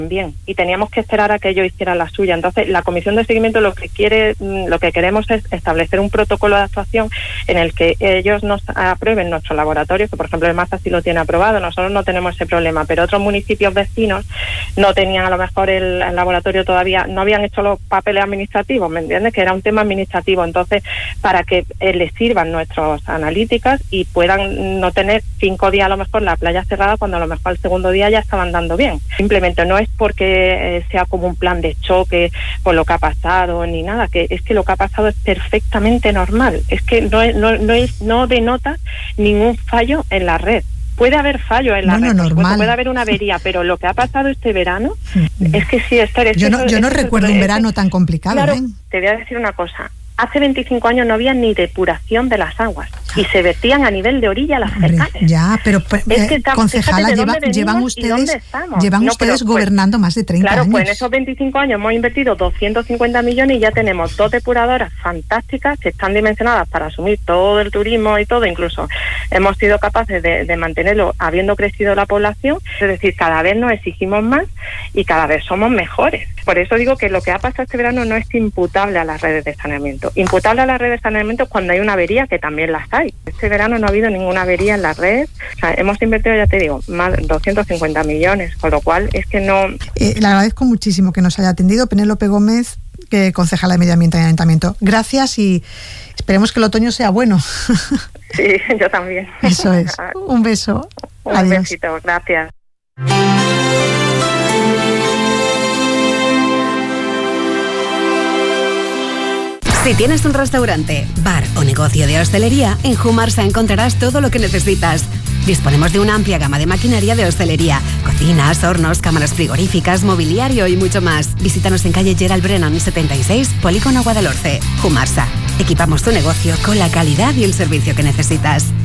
bien, y teníamos que esperar a que ellos hicieran la suya. Entonces, la comisión de seguimiento lo que queremos es establecer un protocolo de actuación en el que ellos nos aprueben nuestro laboratorio, que por ejemplo el Maza sí lo tiene aprobado, nosotros no tenemos ese problema, pero otros municipios vecinos no tenían a lo mejor el laboratorio todavía, no habían hecho los papeles administrativos, ¿me entiendes? Que era un tema administrativo. Entonces, para que les sirvan nuestras analíticas y puedan no tener 5 días a lo mejor la playa cerrada cuando a lo mejor el segundo día ya estaban dando bien. Simplemente no es porque sea como un plan de choque por lo que ha pasado ni nada, que es que lo que ha pasado es perfectamente normal, es que no denota ningún fallo en la red. Puede haber fallo en la red, normal. Puede haber una avería, pero lo que ha pasado este verano es que sí, Esther... Yo no recuerdo un verano tan complicado. Claro, te voy a decir una cosa. Hace 25 años no había ni depuración de las aguas y se vertían a nivel de orilla las cercanas. Ya, pero concejala, llevan ustedes gobernando más de 30 años. Claro, pues en esos 25 años hemos invertido 250 millones y ya tenemos 2 depuradoras fantásticas que están dimensionadas para asumir todo el turismo y todo. Incluso hemos sido capaces de mantenerlo habiendo crecido la población. Es decir, cada vez nos exigimos más y cada vez somos mejores. Por eso digo que lo que ha pasado este verano no es imputable a las redes de saneamiento. Imputable a las redes de saneamiento cuando hay una avería, que también las hay. Este verano no ha habido ninguna avería en la red. O sea, hemos invertido, ya te digo, más de 250 millones, con lo cual es que no... Le agradezco muchísimo que nos haya atendido Penélope Gómez, concejala de Medio Ambiente y Ayuntamiento. Gracias y esperemos que el otoño sea bueno. Sí, yo también. Eso es. Un beso. Un besito. Gracias. Si tienes un restaurante, bar o negocio de hostelería, en Humarsa encontrarás todo lo que necesitas. Disponemos de una amplia gama de maquinaria de hostelería, cocinas, hornos, cámaras frigoríficas, mobiliario y mucho más. Visítanos en calle Gerald Brennan 76, Polígono Guadalhorce. Humarsa. Equipamos tu negocio con la calidad y el servicio que necesitas.